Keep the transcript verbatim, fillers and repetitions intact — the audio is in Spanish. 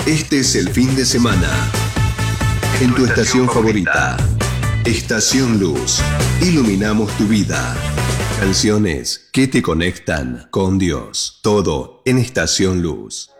Este es el fin de semana. En tu estación favorita. Estación Luz. Iluminamos tu vida. Canciones que te conectan con Dios. Todo en Estación Luz.